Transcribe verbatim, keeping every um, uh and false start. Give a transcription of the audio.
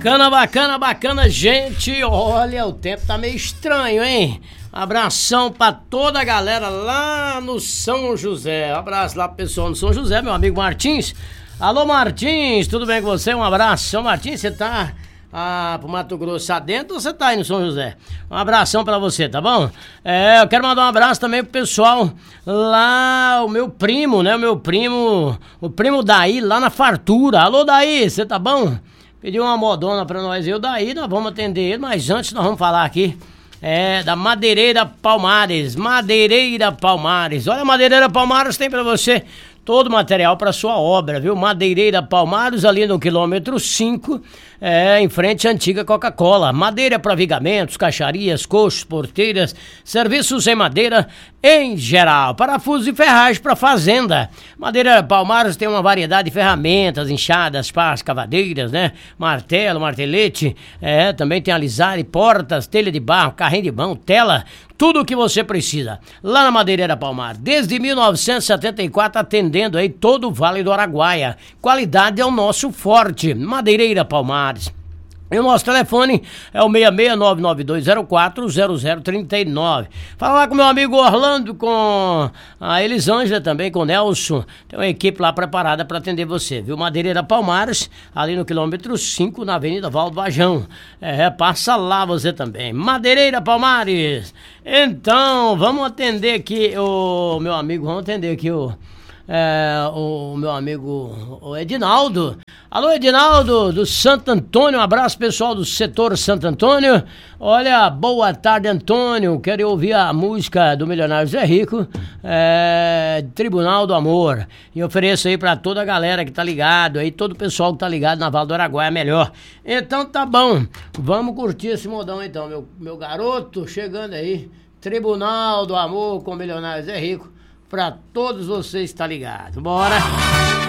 Bacana, bacana, bacana, gente. Olha, o tempo tá meio estranho, hein? Abração pra toda a galera lá no São José. Abraço lá pro pessoal no São José, meu amigo Martins. Alô, Martins, tudo bem com você? Um abraço. Seu Martins, você tá ah, pro Mato Grosso adentro ou você tá aí no São José? Um abração pra você, tá bom? É, eu quero mandar um abraço também pro pessoal lá, o meu primo, né? O meu primo, o primo Daí, lá na Fartura. Alô, Daí, você tá bom? Pediu uma modona pra nós, eu daí, nós vamos atender ele, mas antes nós vamos falar aqui, é, da Madeireira Palmares, Madeireira Palmares. Olha, a Madeireira Palmares tem pra você todo o material para sua obra, viu? Madeireira Palmares, ali no quilômetro cinco, é, em frente à antiga Coca-Cola. Madeira para vigamentos, caixarias, coxos, porteiras, serviços em madeira em geral. Parafusos e ferragens para fazenda. Madeireira Palmares tem uma variedade de ferramentas, enxadas, pás, cavadeiras, né? Martelo, martelete, é, também tem alisar e portas, telha de barro, carrinho de mão, tela, tudo o que você precisa. Lá na Madeireira Palmares, desde mil novecentos e setenta e quatro, atendendo aí todo o Vale do Araguaia. Qualidade é o nosso forte. Madeireira Palmares. E o nosso telefone é o seis seis nove nove dois zero quatro zero zero três nove. Fala lá com meu amigo Orlando, com a Elisângela também, com o Nelson. Tem uma equipe lá preparada para atender você, viu? Madeireira Palmares, ali no quilômetro cinco, na Avenida Valdo Vajão. É, passa lá você também. Madeireira Palmares. Então, vamos atender aqui o meu amigo, vamos atender aqui o... É, o meu amigo o Edinaldo. Alô, Edinaldo do Santo Antônio, um abraço pessoal do setor Santo Antônio. Olha, boa tarde, Antônio, quero ouvir a música do Milionário Zé Rico, é, Tribunal do Amor, e ofereço aí pra toda a galera que tá ligado aí, todo o pessoal que tá ligado na Val do Araguaia, melhor. Então tá bom, vamos curtir esse modão então, meu, meu garoto, chegando aí, Tribunal do Amor com o Milionário Zé Rico, pra todos vocês, tá ligado? Bora!